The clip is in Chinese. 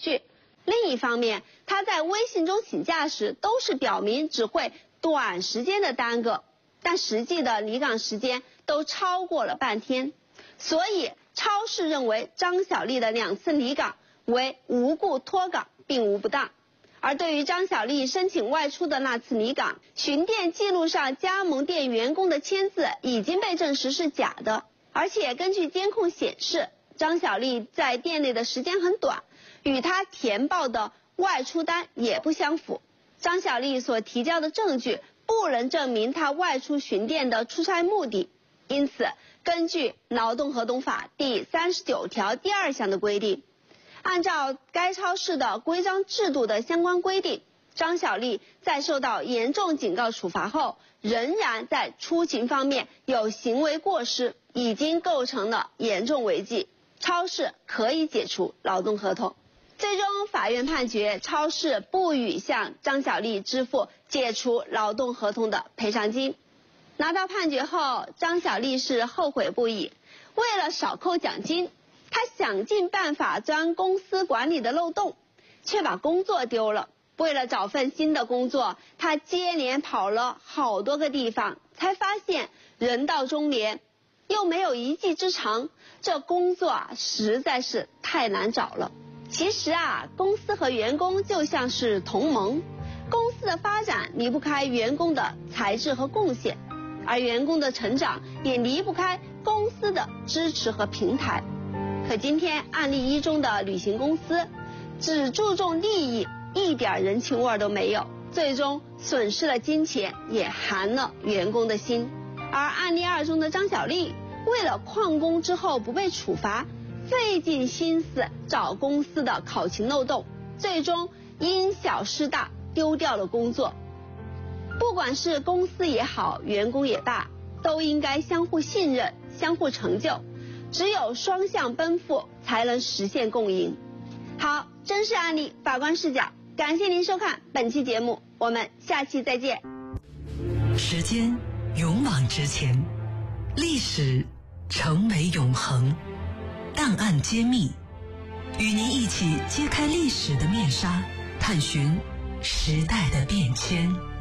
据。另一方面，他在微信中请假时都是表明只会短时间的耽搁，但实际的离岗时间都超过了半天。所以超市认为张小丽的2次离岗为无故脱岗，并无不当。而对于张小丽申请外出的那次离岗，巡店记录上加盟店员工的签字已经被证实是假的，而且根据监控显示，张小丽在店内的时间很短，与她填报的外出单也不相符。张小丽所提交的证据不能证明她外出巡店的出差目的，因此根据劳动合同法第39条第2项的规定，按照该超市的规章制度的相关规定，张小丽在受到严重警告处罚后，仍然在出勤方面有行为过失，已经构成了严重违纪，超市可以解除劳动合同。最终法院判决超市不予向张小丽支付解除劳动合同的赔偿金。拿到判决后，张小丽是后悔不已，为了少扣奖金，他想尽办法钻公司管理的漏洞，却把工作丢了。为了找份新的工作，他接连跑了好多个地方，才发现人到中年又没有一技之长，这工作实在是太难找了。其实公司和员工就像是同盟，公司的发展离不开员工的才智和贡献，而员工的成长也离不开公司的支持和平台。可今天案例1中的旅行公司只注重利益，一点人情味都没有，最终损失了金钱，也寒了员工的心。而案例2中的张小丽，为了旷工之后不被处罚，费尽心思找公司的考勤漏洞，最终因小失大，丢掉了工作。不管是公司也好，员工也罢，都应该相互信任，相互成就，只有双向奔赴，才能实现共赢。好，真实案例，法官视角，感谢您收看本期节目，我们下期再见。 时间勇往直前，历史成为永恒，档案揭秘，与您一起揭开历史的面纱，探寻时代的变迁。